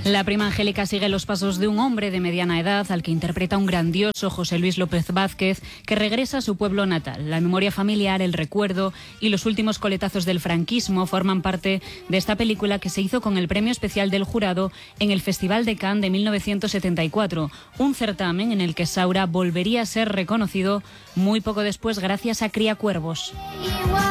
La prima Angélica sigue los pasos de un hombre de mediana edad al que interpreta un grandioso José Luis López Vázquez, que regresa a su pueblo natal. La memoria familiar, el recuerdo y los últimos coletazos del franquismo forman parte de esta película, que se hizo con el premio especial del jurado en el Festival de Cannes de 1974, un certamen en el que Saura volvería a ser reconocido muy poco después gracias a Cría Cuervos.